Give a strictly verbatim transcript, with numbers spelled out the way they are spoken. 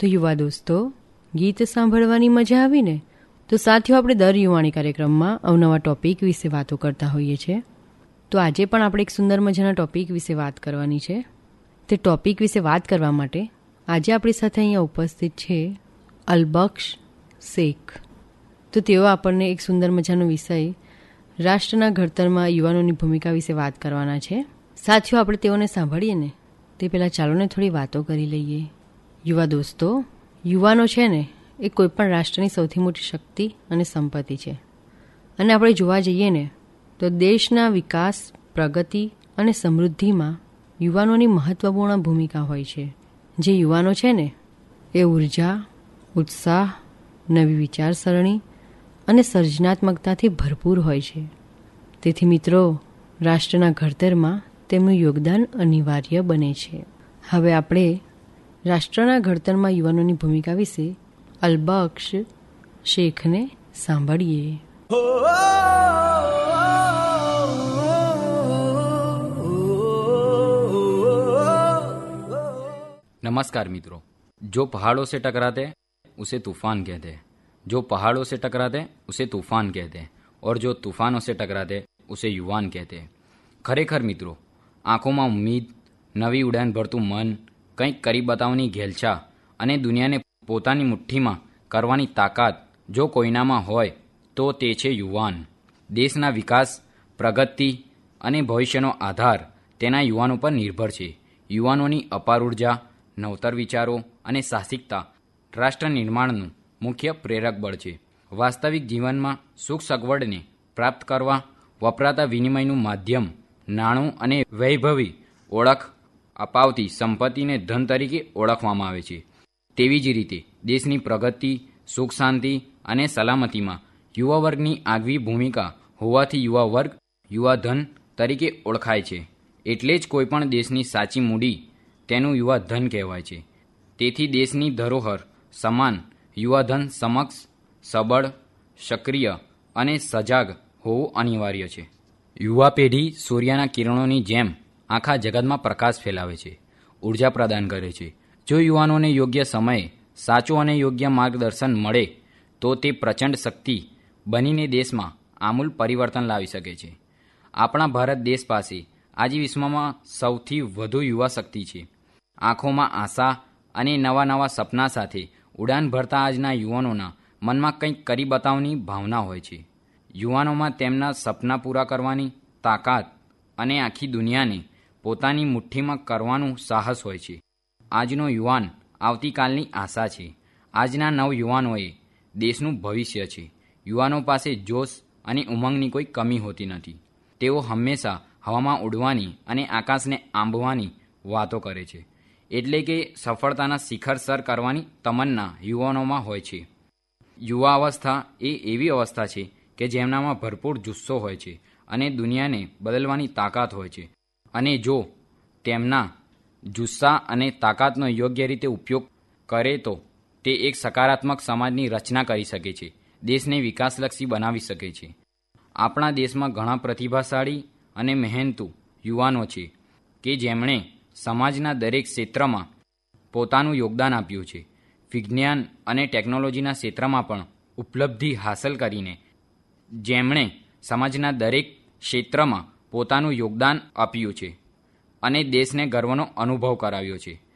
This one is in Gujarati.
તો યુવા દોસ્તો, ગીત સાંભળવાની મજા આવી ને? તો સાથીઓ, આપણે દર યુવાણી કાર્યક્રમમાં અવનવા ટોપિક વિશે વાતો કરતા હોઈએ છીએ. તો આજે પણ આપણે એક સુંદર મજાના ટોપિક વિશે વાત કરવાની છે. તે ટોપિક વિશે વાત કરવા માટે આજે આપણી સાથે અહીંયા ઉપસ્થિત છે અલબક્ષ શેખ. તો તેઓ આપણને એક સુંદર મજાનો વિષય રાષ્ટ્રના ઘડતરમાં યુવાનોની ભૂમિકા વિશે વાત કરવાના છે. સાથીઓ, આપણે તેઓને સાંભળીએ ને તે પહેલાં ચાલોને થોડી વાતો કરી લઈએ. યુવા દોસ્તો, યુવાનો છે ને એ કોઈપણ રાષ્ટ્રની સૌથી મોટી શક્તિ અને સંપત્તિ છે. અને આપણે જોવા જઈએ ને તો દેશના વિકાસ, પ્રગતિ અને સમૃદ્ધિમાં યુવાનોની મહત્વપૂર્ણ ભૂમિકા હોય છે. જે યુવાનો છે ને એ ઉર્જા, ઉત્સાહ, નવી વિચારસરણી અને સર્જનાત્મકતાથી ભરપૂર હોય છે. તેથી મિત્રો, રાષ્ટ્રના ઘડતરમાં તેમનું યોગદાન અનિવાર્ય બને છે. હવે આપણે રાષ્ટ્રના ઘડતરમાં યુવાનોની ભૂમિકા વિશે અલબક્ષ શેખને સાંભળીએ. नमस्कार मित्रों। जो पहाड़ों से टकराते उसे तूफान कहते हैं, जो पहाड़ों से टकराते उसे तूफान कहते हैं, और जो तूफानों से टकराते उसे युवान कहते हैं. ખરેખર મિત્રો, આંખોમાં ઉમ્મીદ, નવી ઉડાન ભરતું મન, કંઈક કરી બતાવવાની ઘેલછા અને દુનિયાને પોતાની મુઠ્ઠીમાં કરવાની તાકાત જો કોઈનામાં હોય તો તે છે યુવાન. દેશના વિકાસ, પ્રગતિ અને ભવિષ્યનો આધાર તેના યુવાનો પર નિર્ભર છે. યુવાનોની અપાર ઉર્જા, નવતર વિચારો અને સાહસિકતા રાષ્ટ્ર નિર્માણનું મુખ્ય પ્રેરક બળ છે. વાસ્તવિક જીવનમાં સુખ સગવડને પ્રાપ્ત કરવા વપરાતા વિનિમયનું માધ્યમ નાણું અને વૈભવી ઓળખ અપાવતી સંપત્તિને ધન તરીકે ઓળખવામાં આવે છે. તેવી જ રીતે દેશની પ્રગતિ, સુખ શાંતિ અને સલામતીમાં યુવા વર્ગની આગવી ભૂમિકા હોવાથી યુવા વર્ગ યુવાધન તરીકે ઓળખાય છે. એટલે જ કોઈપણ દેશની સાચી મૂડી તેનું યુવા ધન કહેવાય છે. તેથી દેશની ધરોહર સમાન યુવાધન સમક્ષ સબળ, સક્રિય અને સજાગ હોવું અનિવાર્ય છે. યુવા પેઢી સૂર્યના કિરણોની જેમ આખા જગતમાં પ્રકાશ ફેલાવે છે, ઉર્જા પ્રદાન કરે છે. જો યુવાનોને યોગ્ય સમયે સાચું અને યોગ્ય માર્ગદર્શન મળે તો તે પ્રચંડ શક્તિ બનીને દેશમાં આમૂલ પરિવર્તન લાવી શકે છે. આપણા ભારત દેશ પાસે આજે વિશ્વમાં સૌથી વધુ યુવા શક્તિ છે. આંખોમાં આશા અને નવા નવા સપના સાથે ઉડાન ભરતા આજના યુવાનોના મનમાં કંઈક કરી બતાવવાની ભાવના હોય છે. યુવાનોમાં તેમના સપના પૂરા કરવાની તાકાત અને આખી દુનિયાને પોતાની મુઠ્ઠીમાં કરવાનું સાહસ હોય છે. આજનો યુવાન આવતીકાલની આશા છે. આજના નવ યુવાનોએ દેશનું ભવિષ્ય છે. યુવાનો પાસે જોશ અને ઉમંગની કોઈ કમી હોતી નથી. તેઓ હંમેશા હવામાં ઉડવાની અને આકાશને આંબવાની વાતો કરે છે. એટલે કે સફળતાના શિખર સર કરવાની તમન્ના યુવાનોમાં હોય છે. યુવા અવસ્થા એ એવી અવસ્થા છે કે જેમનામાં ભરપૂર જુસ્સો હોય છે અને દુનિયાને બદલવાની તાકાત હોય છે. અને જો તેમના જુસ્સા અને તાકાતનો યોગ્ય રીતે ઉપયોગ કરે તો તે એક સકારાત્મક સમાજની રચના કરી શકે છે, દેશને વિકાસલક્ષી બનાવી શકે છે. આપણા દેશમાં ઘણા પ્રતિભાશાળી અને મહેનતુ યુવાનો છે કે જેમણે સમાજના દરેક ક્ષેત્રમાં પોતાનું યોગદાન આપ્યું છે. વિજ્ઞાન અને ટેકનોલોજીના ક્ષેત્રમાં પણ ઉપલબ્ધિ હાંસલ કરીને જેમણે સમાજના દરેક ક્ષેત્રમાં પોતાનું યોગદાન આપ્યું છે અને દેશને ગર્વનો અનુભવ કરાવ્યો છે.